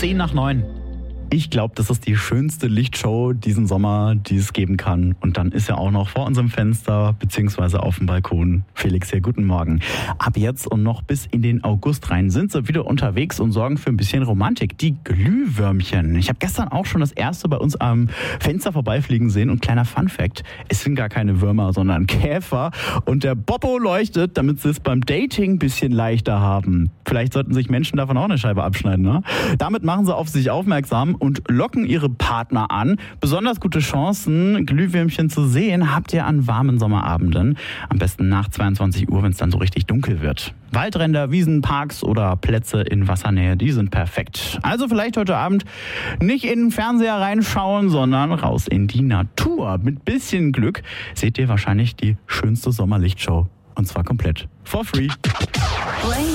10:09. Ich glaube, das ist die schönste Lichtshow diesen Sommer, die es geben kann. Und dann ist ja auch noch vor unserem Fenster bzw. auf dem Balkon. Felix, hier, guten Morgen. Ab jetzt und noch bis in den August rein sind sie wieder unterwegs und sorgen für ein bisschen Romantik. Die Glühwürmchen. Ich habe gestern auch schon das erste bei uns am Fenster vorbeifliegen sehen. Und kleiner Funfact, es sind gar keine Würmer, sondern Käfer. Und der Boppo leuchtet, damit sie es beim Dating ein bisschen leichter haben. Vielleicht sollten sich Menschen davon auch eine Scheibe abschneiden, ne? Damit machen sie auf sich aufmerksam und locken ihre Partner an. Besonders gute Chancen, Glühwürmchen zu sehen, habt ihr an warmen Sommerabenden. Am besten nach 22 Uhr, wenn es dann so richtig dunkel wird. Waldränder, Wiesen, Parks oder Plätze in Wassernähe, die sind perfekt. Also vielleicht heute Abend nicht in den Fernseher reinschauen, sondern raus in die Natur. Mit bisschen Glück seht ihr wahrscheinlich die schönste Sommerlichtshow. Und zwar komplett for free.